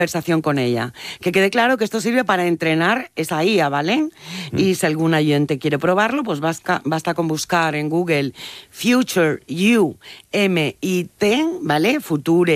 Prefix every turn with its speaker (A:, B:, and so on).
A: conversación con ella. Que quede claro que esto sirve para entrenar esa IA, ¿vale? Y si algún oyente quiere probarlo, pues basta con buscar en Google Future You, MIT, ¿vale? Future